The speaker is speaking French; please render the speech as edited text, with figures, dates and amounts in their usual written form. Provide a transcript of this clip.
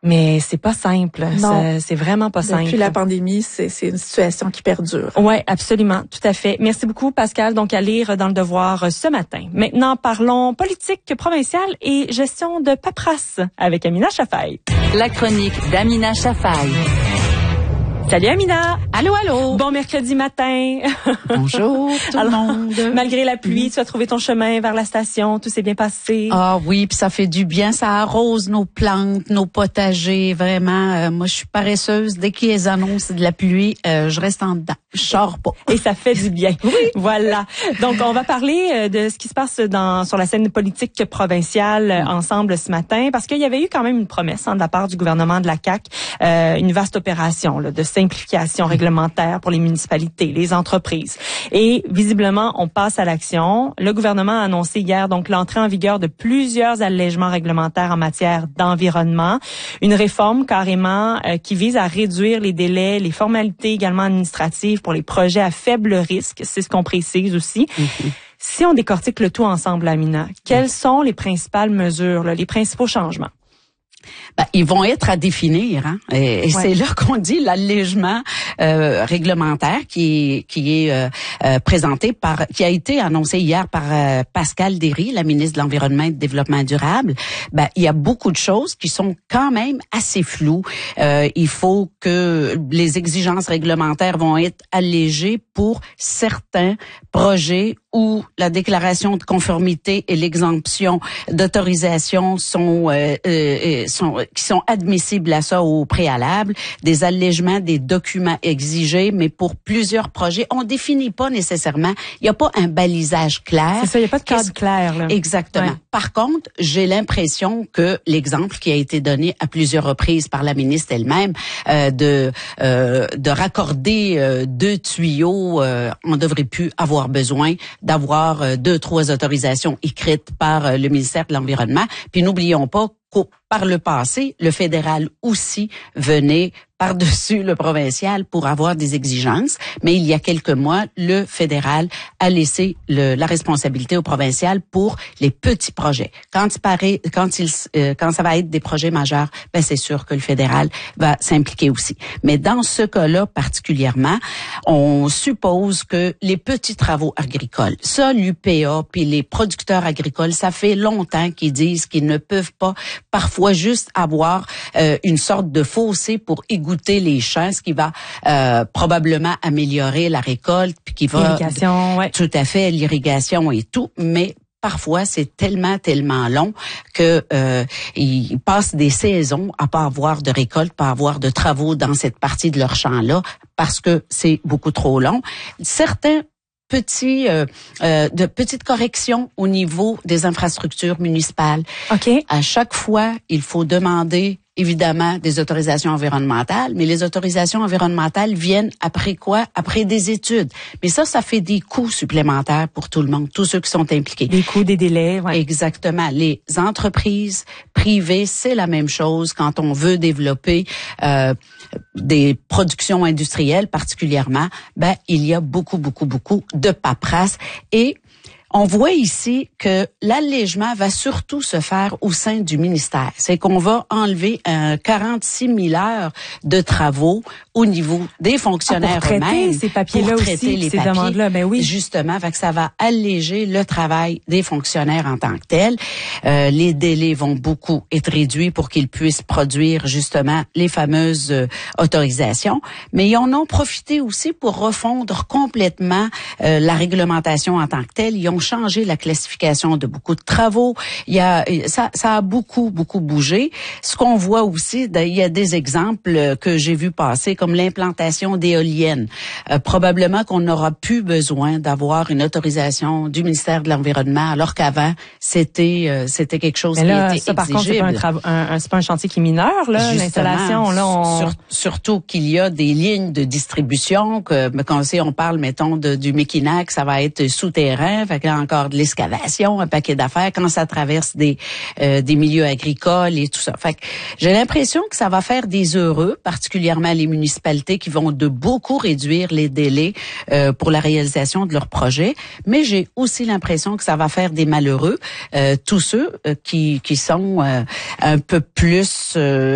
Mais c'est pas simple. C'est vraiment pas simple. Depuis la pandémie, c'est une situation qui perdure. Ouais, absolument, tout à fait. Merci beaucoup, Pascal. Donc, à lire dans Le Devoir ce matin. Maintenant, parlons politique provinciale et gestion de paperasse avec Amina Chafaï. La chronique d'Amina Chafaï. Salut Amina. Allô, allô. Bon mercredi matin. Bonjour tout le monde. Malgré la pluie, tu as trouvé ton chemin vers la station, tout s'est bien passé. Ah oui, puis ça fait du bien, ça arrose nos plantes, nos potagers, vraiment. Moi, je suis paresseuse. Dès qu'il y a des annonces de la pluie, je reste en dedans. Je sors pas. Et ça fait du bien. Oui. Voilà. Donc, on va parler de ce qui se passe sur la scène politique provinciale ensemble ce matin, parce qu'il y avait eu quand même une promesse de la part du gouvernement de la CAQ, une vaste opération de simplification réglementaire pour les municipalités, les entreprises. Et visiblement, on passe à l'action. Le gouvernement a annoncé hier donc l'entrée en vigueur de plusieurs allègements réglementaires en matière d'environnement, une réforme carrément qui vise à réduire les délais, les formalités également administratives pour les projets à faible risque, c'est ce qu'on précise aussi. Si on décortique le tout ensemble, Amina, quelles sont les principales mesures, les principaux changements? Ils vont être à définir, hein. Et c'est là qu'on dit l'allègement réglementaire qui est présenté qui a été annoncé hier par Pascal Derry, la ministre de l'Environnement et du Développement durable. Il y a beaucoup de choses qui sont quand même assez floues. Il faut que les exigences réglementaires vont être allégées pour certains projets où la déclaration de conformité et l'exemption d'autorisation qui sont admissibles à ça au préalable, des allègements des documents exigés, mais pour plusieurs projets, on définit pas nécessairement, il n'y a pas un balisage clair. C'est ça, il n'y a pas de cadre clair, là. Exactement. Ouais. Par contre, j'ai l'impression que l'exemple qui a été donné à plusieurs reprises par la ministre elle-même, de raccorder 2 tuyaux, on devrait plus avoir besoin d'avoir 2-3 autorisations écrites par le ministère de l'Environnement. Puis n'oublions pas par le passé, le fédéral aussi venait par-dessus le provincial pour avoir des exigences, mais il y a quelques mois, le fédéral a laissé la responsabilité au provincial pour les petits projets. Quand ça va être des projets majeurs, c'est sûr que le fédéral va s'impliquer aussi. Mais dans ce cas-là particulièrement, on suppose que les petits travaux agricoles, ça, l'UPA puis les producteurs agricoles, ça fait longtemps qu'ils disent qu'ils ne peuvent pas parfois juste avoir une sorte de fossé pour égoutter les champs, ce qui va probablement améliorer la récolte, puis qui va l'irrigation, ouais. Tout à fait, l'irrigation et tout, mais parfois c'est tellement long que ils passent des saisons à pas avoir de récolte, pas avoir de travaux dans cette partie de leur champ-là parce que c'est beaucoup trop long. Certains de petites corrections au niveau des infrastructures municipales. OK. À chaque fois, il faut demander évidemment des autorisations environnementales, mais les autorisations environnementales viennent après quoi? Après des études. Mais ça fait des coûts supplémentaires pour tout le monde, tous ceux qui sont impliqués. Des coûts, des délais, ouais. Exactement. Les entreprises privées, c'est la même chose quand on veut développer des productions industrielles particulièrement, il y a beaucoup de paperasse et on voit ici que l'allègement va surtout se faire au sein du ministère. C'est qu'on va enlever 46 000 heures de travaux au niveau des fonctionnaires pour eux-mêmes. Ces papiers-là pour traiter aussi, les ces papiers. demandes-là, oui. Justement, fait que ça va alléger le travail des fonctionnaires en tant que tel. Les délais vont beaucoup être réduits pour qu'ils puissent produire justement les fameuses autorisations. Mais ils en ont profité aussi pour refondre complètement la réglementation en tant que telle. Ils ont changé la classification de beaucoup de travaux. Ça a beaucoup bougé. Ce qu'on voit aussi, il y a des exemples que j'ai vu passer, comme l'implantation d'éoliennes. Probablement qu'on n'aura plus besoin d'avoir une autorisation du ministère de l'Environnement, alors qu'avant, c'était quelque chose qui était exigible. Par contre, c'est pas un chantier qui est mineur, là, l'installation. Là, surtout qu'il y a des lignes de distribution, quand on parle, mettons, du Mekinac, ça va être souterrain, fait que là encore de l'excavation, un paquet d'affaires, quand ça traverse des milieux agricoles et tout ça. Fait que j'ai l'impression que ça va faire des heureux, particulièrement les municipalités qui vont de beaucoup réduire les délais pour la réalisation de leurs projets, mais j'ai aussi l'impression que ça va faire des malheureux, tous ceux qui sont un peu plus